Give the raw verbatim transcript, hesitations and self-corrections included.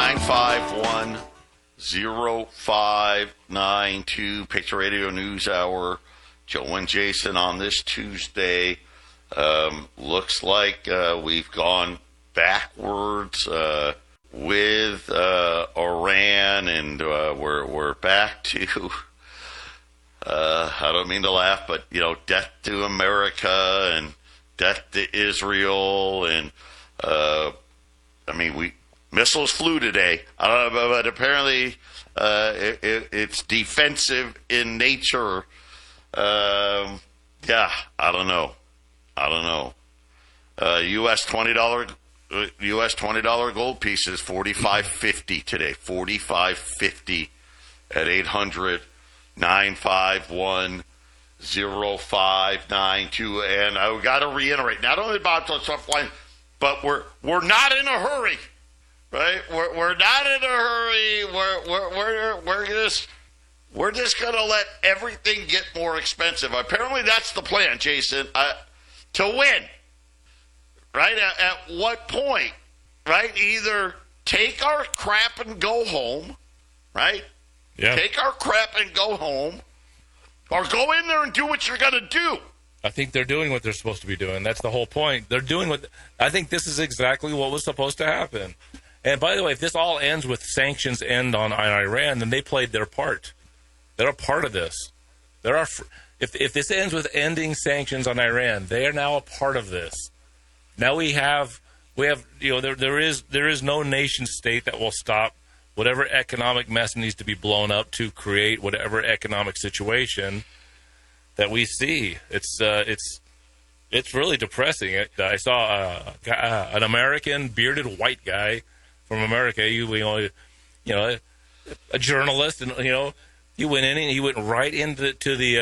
nine five one, zero five nine two. Picture Radio News Hour. Joe and Jason on this Tuesday. Um, looks like uh, we've gone backwards uh, with uh, Iran, and uh, we're we're back to. Uh, I don't mean to laugh, but you know, death to America and death to Israel, and uh, I mean, we missiles flew today. I don't know, but apparently uh, it, it, it's defensive in nature. Um, yeah, I don't know. I don't know. Uh, U S twenty dollar uh, U S twenty dollar gold pieces forty-five fifty today. forty-five fifty at eight hundred nine five one zero five nine two. And I got to reiterate, not only about the stuff line, but we're we're not in a hurry, right? We're we're not in a hurry. We're we're we're we're just we're just gonna let everything get more expensive. Apparently, that's the plan, Jason. Uh, To win, right? At, at what point, right? Either take our crap and go home, right? Yeah. Take our crap and go home, or go in there and do what you're going to do. I think they're doing what they're supposed to be doing. That's the whole point. They're doing what I think this is exactly what was supposed to happen. And by the way, if this all ends with sanctions end on, on Iran, then they played their part. They're a part of this. They're our. If if this ends with ending sanctions on Iran, they are now a part of this. Now we have we have you know there there is there is no nation state that will stop whatever economic mess needs to be blown up to create whatever economic situation that we see. It's uh, it's it's really depressing. I saw uh, an American bearded white guy from America. You, you know, you know, a journalist, and you know, he went in and he went right into to the. Uh,